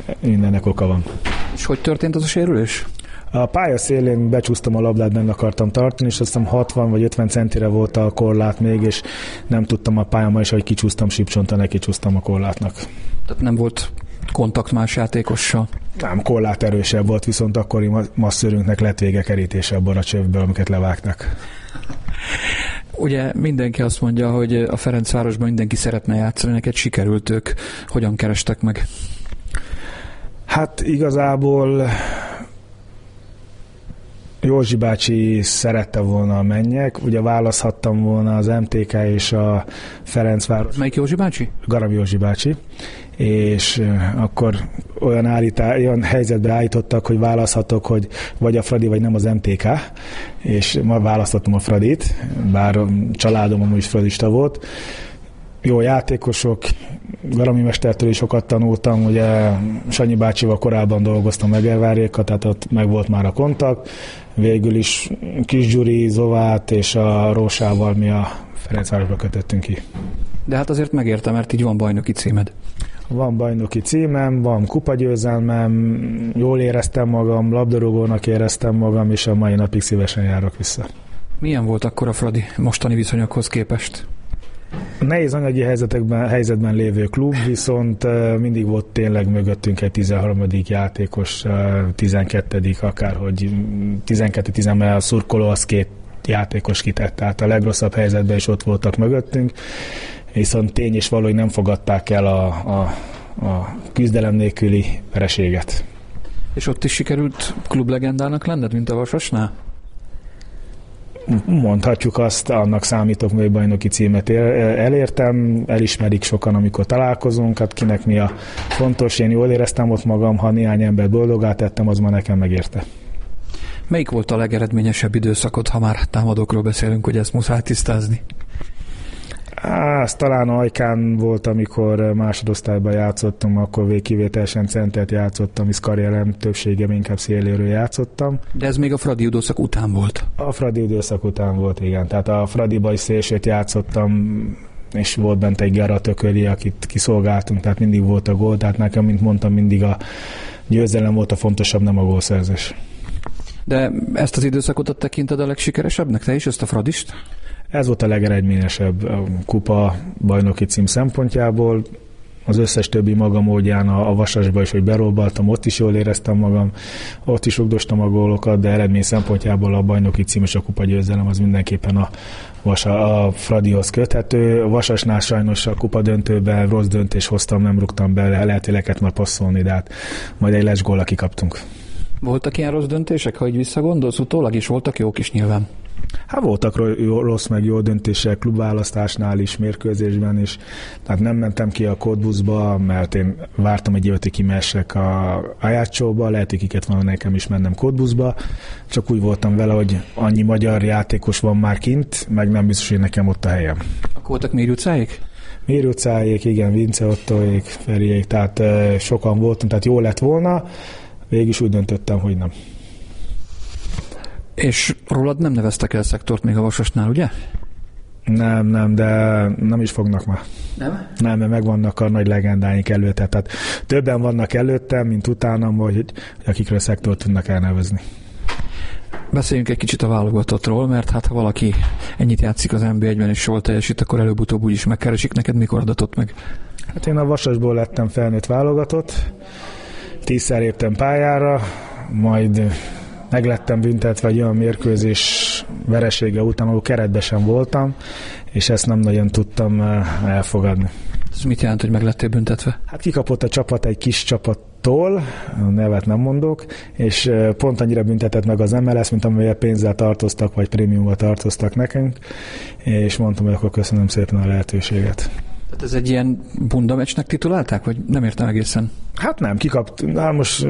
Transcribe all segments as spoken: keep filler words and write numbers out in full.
mindennek oka van. És hogy történt az a sérülés? A pálya szélén becsúsztam a labdát, benne akartam tartani, és azt hiszem hatvan vagy ötven centire volt a korlát még, és nem tudtam a pályámmal, és ahogy kicsúsztam sípcsontra, neki csúsztam a korlátnak. Tehát nem volt kontakt más játékossal? Nem, korlát erősebb volt, viszont akkori masszörünknek lett vége kerítése abban a csövből, amiket levágtak. Ugye mindenki azt mondja, hogy a Ferencvárosban mindenki szeretne játszani, neked sikerült, ők hogyan kerestek meg? Hát igazából Józsi bácsi szerette volna a mennyek, ugye választhattam volna az em té ká és a Ferencváros. Melyik Józsi bácsi? Garam Józsi bácsi, és akkor olyan, állítá, olyan helyzetbe állítottak, hogy választhatok, hogy vagy a Fradi, vagy nem az em té ká, és ma választottam a Fradit, bár a családom amúgy fradista volt. Jó játékosok, Garami mestertől is sokat tanultam, ugye Sanyi bácsival korábban dolgoztam Egervárjékkal, tehát ott meg volt már a kontakt. Végül is Kis Gyuri, Zovát és a Rósával mi a Ferencvárosba kötöttünk ki. De hát azért megérte, mert így van bajnoki címed. Van bajnoki címem, van kupagyőzelmem, jól éreztem magam, labdarúgónak éreztem magam, és a mai napig szívesen járok vissza. Milyen volt akkor a Fradi mostani viszonyokhoz képest? Nehéz anyagi helyzetekben, helyzetben lévő klub, viszont mindig volt tényleg mögöttünk egy tizenharmadik játékos, tizenkettedik akárhogy tizenkettő tizenkettő a szurkoló az két játékos kitett, tehát a legrosszabb helyzetben is ott voltak mögöttünk, viszont tény és való, hogy nem fogadták el a, a, a küzdelem nélküli vereséget. És ott is sikerült klublegendának lenned, mint a Vasasnál? Mondhatjuk azt, annak számítok, hogy bajnoki címet elértem, elismerik sokan, amikor találkozunk, hát kinek mi a fontos, én jól éreztem ott magam, ha néhány ember boldogá tettem, az ma nekem megérte. Melyik volt a legeredményesebb időszakod, ha már támadókról beszélünk, hogy ezt muszáj tisztázni? Á, ez talán Ajkán volt, amikor másodosztályban játszottam, akkor végkivételesen centert játszottam, és karrierem többségem inkább széléről játszottam. De ez még a Fradi időszak után volt? A Fradi időszak után volt, igen. Tehát a Fradiba is szélsőt játszottam, és volt bent egy Gera Tököli, akit kiszolgáltunk, tehát mindig volt a gól, tehát nekem, mint mondtam, mindig a győzelem volt a fontosabb, nem a gólszerzés. De ezt az időszakot tekinted a legsikeresebbnek, te is, ezt a Fradist? Ez volt a legeredményesebb a kupa bajnoki cím szempontjából. Az összes többi maga módján a, a Vasasba is, hogy berobbaltam, ott is jól éreztem magam, ott is rugdostam a gólokat, de eredmény szempontjából a bajnoki cím és a kupa győzelem az mindenképpen a, Vasa, a Fradihoz köthető. A Vasasnál sajnos a kupa döntőben rossz döntés hoztam, nem rúgtam be, lehet, hogy lehet már passzolni, de hát majd egy lesgóllal kikaptunk. Voltak ilyen rossz döntések, ha így visszagondolsz, utólag is voltak jók is nyilván? Hát voltak rossz meg jó döntések klubválasztásnál is, mérkőzésben is. Tehát nem mentem ki a kódbuszba, mert én vártam egy évet, hogy kimessek a Ajáncsóba, lehet, hogy kiket van nekem is mennem kódbuszba. Csak úgy voltam vele, hogy annyi magyar játékos van már kint, meg nem biztos, hogy nekem ott a helyem. Akkor voltak Méri utcáik? Méri utcáik, igen, Vince Ottoék, Feriék, tehát uh, sokan voltunk, tehát jó lett volna. Végül is úgy döntöttem, hogy nem. És rólad nem neveztek el szektort még a Vasasnál, ugye? Nem, nem, de nem is fognak már. Nem? Nem, mert megvannak a nagy legendáink előtte. Tehát többen vannak előttem, mint utánam, vagy hogy akikről szektort tudnak elnevezni. Beszéljünk egy kicsit a válogatottról, mert hát ha valaki ennyit játszik az en bé egyben és jól teljesít, akkor előbb-utóbb úgyis megkeresik. Neked mikor adatott meg? Hát én a Vasasból lettem felnőtt válogatott, tízszer léptem pályára, majd meglettem büntetve egy olyan mérkőzés veresége után, ahol keretben sem voltam, és ezt nem nagyon tudtam elfogadni. Ez mit jelent, hogy meglettél büntetve? Hát kikapott a csapat egy kis csapattól, a nevet nem mondok, és pont annyira büntetett meg az em el es, mint amelyel pénzzel tartoztak, vagy prémiummal tartoztak nekünk, és mondtam, hogy akkor köszönöm szépen a lehetőséget. Tehát ez egy ilyen bunda meccsnek titulálták, vagy nem értem egészen? Hát nem, kikapt, hát most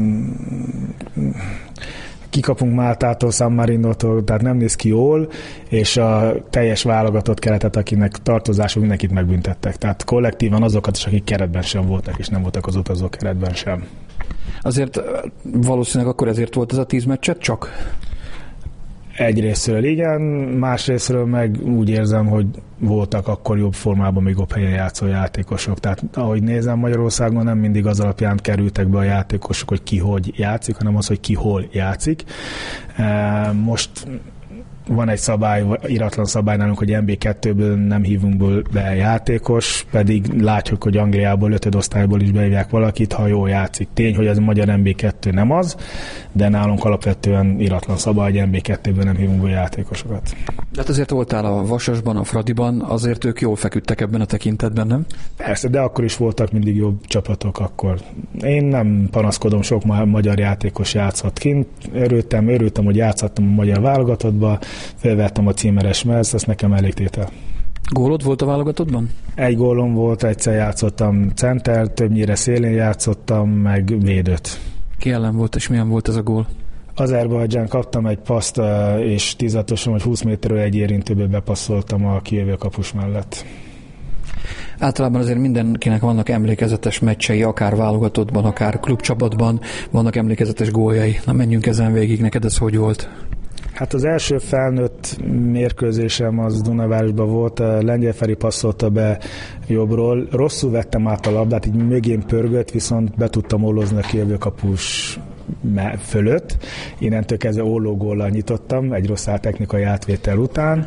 kikapunk Máltától, San Marinótól, tehát nem néz ki jól, és a teljes válogatott keretet, akinek tartozású, mindenkit megbüntettek. Tehát kollektívan azokat is, akik keretben sem voltak, és nem voltak az utazó keretben sem. Azért valószínűleg akkor ezért volt ez a tíz meccset csak? Egyrésztről igen, másrésztről meg úgy érzem, hogy voltak akkor jobb formában, még jobb helyen játszó játékosok. Tehát ahogy nézem, Magyarországon nem mindig az alapján kerültek be a játékosok, hogy ki hogy játszik, hanem az, hogy ki hol játszik. Most van egy szabály, iratlan szabály nálunk, hogy en bé kettőből nem hívunk be játékos, pedig látjuk, hogy Angliából, ötödosztályból is behívják valakit, ha jól játszik. Tény, hogy az a magyar en bé kettő nem az, de nálunk alapvetően iratlan szabály, hogy en bé kettőből nem hívunk be játékosokat. De hát azért voltál a Vasasban, a Fradiban, azért ők jól feküdtek ebben a tekintetben, nem? Persze, de akkor is voltak mindig jobb csapatok akkor. Én nem panaszkodom, sok magyar játékos játszott kint. Örültem, örültem, hogy játszhattam a magyar válogatottba, felvettem a címeres mezt, azt nekem elég tétel. Gólod volt a válogatottban? Egy gólom volt, egyszer játszottam center, többnyire szélén játszottam, meg védőt. Ki ellen volt, és milyen volt ez a gól? Azerbajdzsán kaptam egy paszt, és tizatosan, hogy húsz méterről egy érintőbe bepasszoltam a kijövő kapus mellett. Általában azért mindenkinek vannak emlékezetes meccsei, akár válogatottban, akár klubcsapatban, vannak emlékezetes góljai. Na, menjünk ezen végig, neked ez hogy volt? Hát az első felnőtt mérkőzésem az Dunavárosban volt, Lengyel Feri passzolta be jobbról, rosszul vettem át a labdát, így mögén pörgött, viszont be tudtam ólózni a kijövő kapus fölött. Innentől kezdve ollógóllal nyitottam, egy rossz technikai átvétel után.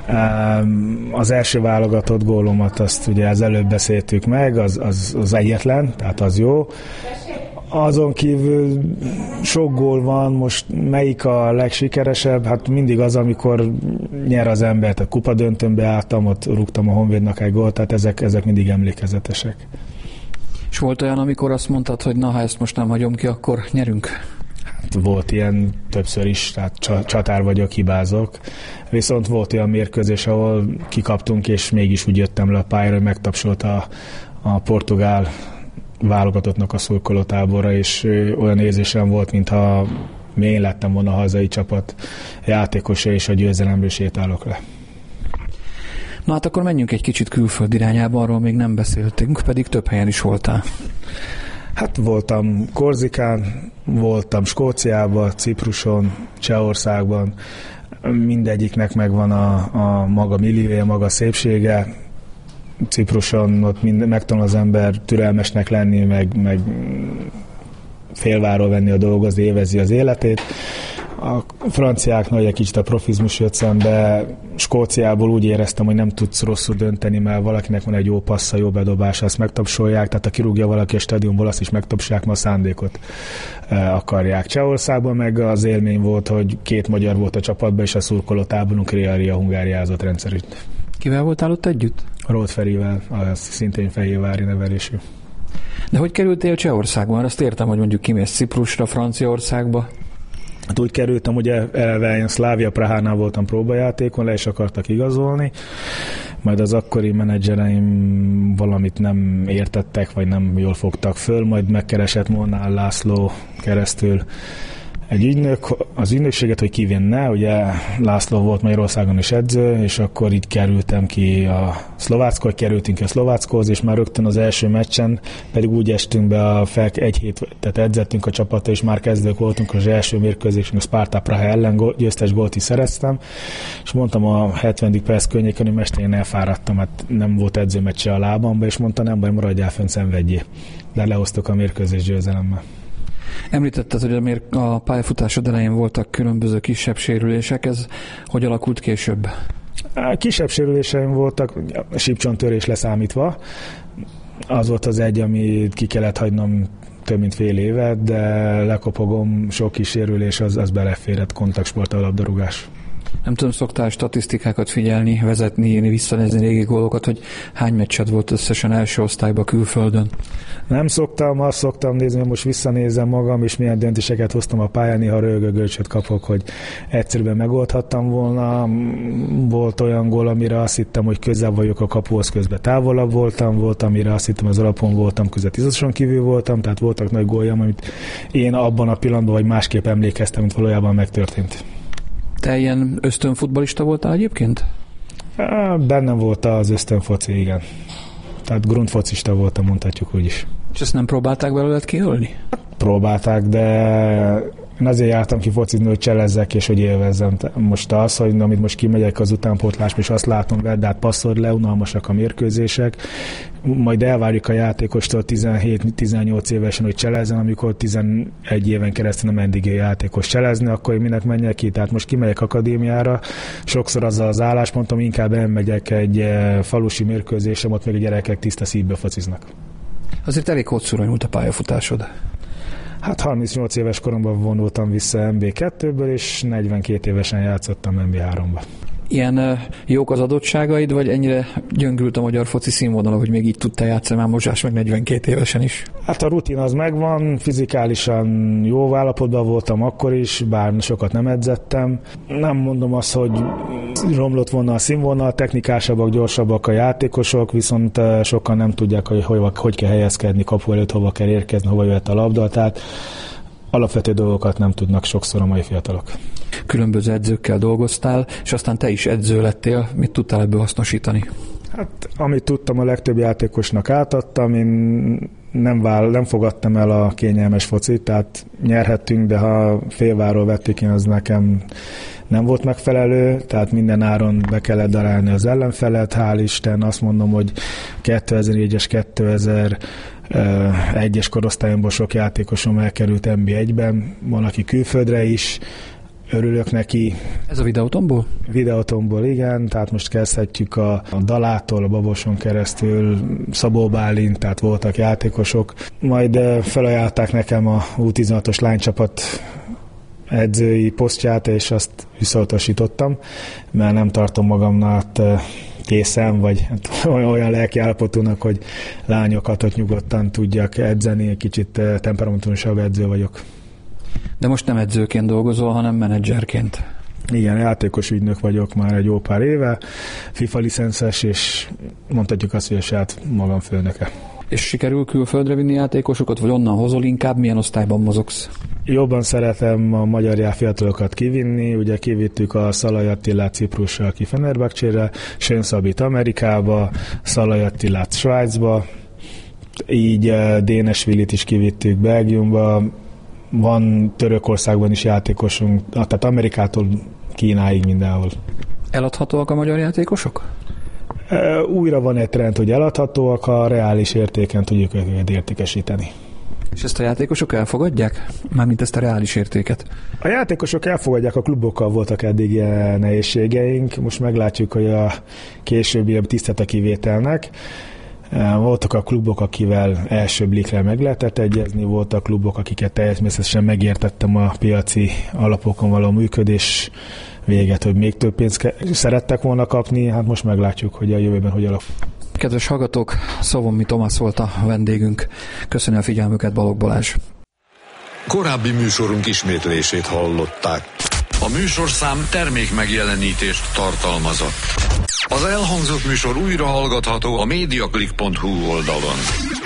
Az első válogatott gólomat, azt ugye az előbb beszéltük meg, az, az, az egyetlen, tehát az jó. Azon kívül sok gól van, most melyik a legsikeresebb? Hát mindig az, amikor nyer az ember, tehát kupadöntőnbe álltam, ott rúgtam a Honvédnak egy gólt, tehát ezek, ezek mindig emlékezetesek. És volt olyan, amikor azt mondtad, hogy na, ha ezt most nem hagyom ki, akkor nyerünk? Hát volt ilyen többször is, tehát csatár vagyok, hibázok. Viszont volt olyan mérkőzés, ahol kikaptunk, és mégis úgy jöttem le a pályára, hogy megtapsolt a, a portugál válogatottnak a szurkolótáborra, és olyan érzésem volt, mintha én lettem volna a hazai csapat játékosa, és a győzelemből sétálok le. Na hát akkor menjünk egy kicsit külföld irányába, arról még nem beszéltünk, pedig több helyen is voltál. Hát voltam Korzikán, voltam Skóciában, Cipruson, Csehországban, mindegyiknek megvan a, a maga milliója, maga szépsége. Cipruson ott mind, megtanul az ember türelmesnek lenni, meg, meg félváról venni a dolgozni, élvezi az életét. A franciáknak egy kicsit a profizmus jött szembe. Skóciából úgy éreztem, hogy nem tudsz rosszul dönteni, mert valakinek van egy jó passza, jó bedobása, azt megtapsolják, tehát ha kirúgja valaki a stadionból, azt is megtapsolják, mert a szándékot akarják. Csehországban meg az élmény volt, hogy két magyar volt a csapatban, és a szurkolótáborunk Réaria hungáriázott rendszerűt. Kivel voltál ott együtt? Róth Ferivel, az szintén fehérvári nevelésű. De hogy kerültél Csehországban? Azt értem, hogy mondjuk kimész Ciprusra, Franciaországba. Hát úgy kerültem, ugye eleve én Szlávia Prahánál voltam próbajátékon, le is akartak igazolni, majd az akkori menedzsereim valamit nem értettek, vagy nem jól fogtak föl, majd megkeresett Molnár László keresztül egy ügynök, az ügynökséget, hogy kivenne, ugye László volt Magyarországon is edző, és akkor így kerültem ki a Szlováckó, kerültünk ki a Szlováckóhoz, és már rögtön az első meccsen pedig úgy estünk be a fel, egy hét, tehát edzettünk a csapata, és már kezdők voltunk, az első mérkőzésünk a Sparta Praha ellen gól, győztes gólt is szereztem, és mondtam a hetvenedik perc környéken, hogy mester, én elfáradtam, hát nem volt edzőmeccse a lábamba, és mondta, nem baj, maradjál fönn, szenvedjél. De lehoztuk a mérkőzés győzelemmel. Említetted, hogy amíg a pályafutásod elején voltak különböző kisebb sérülések, ez hogy alakult később? Kisebb sérüléseim voltak, sípcsonttörés leszámítva. Az volt az egy, amit ki kellett hagynom több mint fél évet, de lekopogom, sok kis sérülés, az, az beleférett, kontaktsport, a labdarúgás. Nem tudom, szoktál statisztikákat figyelni, vezetni, írni, visszanézni régi gólokat, hogy hány meccsed volt összesen első osztályba külföldön? Nem szoktam, azt szoktam nézni, hogy most visszanézem magam, és milyen döntéseket hoztam a pályán, néha rögögölcsöt kapok, hogy egyszerűen megoldhattam volna. Volt olyan gól, amire azt hittem, hogy közel vagyok a kapuhoz, közben távolabb voltam, volt, amire azt hittem, az alapon voltam, közben tízason kívül voltam, tehát voltak nagy góljam, amit én abban a pillanatban vagy másképp emlékeztem, mint valójában megtörtént. Te ilyen ösztönfutballista voltál egyébként? Bennem volt az ösztönfoci, igen. Tehát grundfocista voltam, mondhatjuk úgy is. És ezt nem próbálták belőled kiölni? Próbálták, de Én azért jártam ki focizni, hogy cselezzek és hogy élvezzem. Most az, hogy amit most kimegyek az utánpótlásba, és azt látom, vedd át, passzol le, unalmasak a mérkőzések, majd elvárjuk a játékostól tizenhét-tizennyolc évesen, hogy cselezzen, amikor tizenegy éven keresztül nem eddig játékos cselezni, akkor én minek menjek ki? Tehát most kimegyek akadémiára, sokszor az az álláspontom, inkább elmegyek egy falusi mérkőzésre, ott még a gyerekek tiszta szívbe fociznak. Azért elég hosszúra nyúlt a pályafutásod. Hát harmincnyolc éves koromban vonultam vissza em bé kettőből, és negyvenkét évesen játszottam em bé háromba. Ilyen uh, jók az adottságaid, vagy ennyire gyöngült a magyar foci színvonala, hogy még így tudtál játszani már Mozsás meg negyvenkét évesen is? Hát a rutin az megvan, fizikálisan jó állapotban voltam akkor is, bár sokat nem edzettem. Nem mondom azt, hogy romlott volna a színvonal, technikásabbak, gyorsabbak a játékosok, viszont sokan nem tudják, hogy hogy, hogy kell helyezkedni, kapu előtt hova kell érkezni, hova jöhet a labda, tehát alapvető dolgokat nem tudnak sokszor a mai fiatalok. Különböző edzőkkel dolgoztál, és aztán te is edző lettél. Mit tudtál ebből hasznosítani? Hát, amit tudtam, a legtöbb játékosnak átadtam. Én nem, vál, nem fogadtam el a kényelmes focit, tehát nyerhettünk, de ha félváról vették, én az nekem nem volt megfelelő, tehát minden áron be kellett darálni az ellenfelet. Hál' Isten, azt mondom, hogy kétezer-négyes, kétezer-egyes korosztályomból sok játékosom elkerült em bé egyben, van, aki külföldre is, örülök neki. Ez a Videótonból? Videótonból, igen, tehát most kezdhetjük a, a Dalától, a Baboson keresztül, Szabó Bálint, tehát voltak játékosok. Majd felajánlották nekem a U tizenhatos lánycsapat edzői posztját, és azt visszautasítottam, mert nem tartom magamnak készen, vagy olyan lelki állapotúnak, hogy lányokat ott nyugodtan tudjak edzeni, egy kicsit temperamentusabb edző vagyok. De most nem edzőként dolgozol, hanem menedzserként. Igen, játékos ügynök vagyok már egy jó pár éve, FIFA licenszes, és mondhatjuk azt, hogy a saját magam főnöke. És sikerül külföldre vinni játékosokat, vagy onnan hozol inkább? Milyen osztályban mozogsz? Jobban szeretem a magyar fiatalokat kivinni, ugye kivittük a Szalai Attilát Ciprusra ki Fenerbahcsére, Sön Szabit Amerikába, Szalai Attilát Svájcba, így Dénesvillit is kivittük Belgiumba, van Törökországban is játékosunk, tehát Amerikától Kínáig mindenhol. Eladhatóak a magyar játékosok? Újra van egy trend, hogy eladhatóak, a reális értéken tudjuk őket értékesíteni. És ezt a játékosok elfogadják? Mármint ezt a reális értéket? A játékosok elfogadják, a klubokkal voltak eddig ilyen nehézségeink, most meglátjuk, hogy a későbbi tisztelt a kivételnek. Voltak a klubok, akivel első blikre meg lehetett egyezni, voltak klubok, akiket természetesen megértettem a piaci alapokon való működés véget, hogy még több pénzt szerettek volna kapni, hát most meglátjuk, hogy a jövőben hogy alakul. Kedves hallgatók, Szovommi Tomás volt a vendégünk. Köszönöm a figyelmüket, Balogh Balázs. Korábbi műsorunk ismétlését hallották. A műsorszám termék megjelenítést tartalmazott. Az elhangzott műsor újra hallgatható a mediaclick pont hu oldalon.